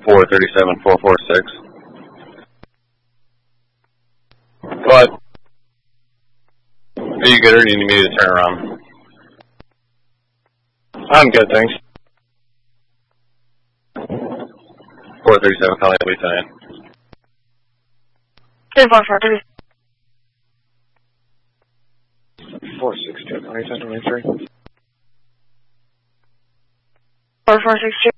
437-446. What? Are you good or do you need me to turn around? I'm good, thanks. 437, calling Lieutenant. 462, 2023. 4462.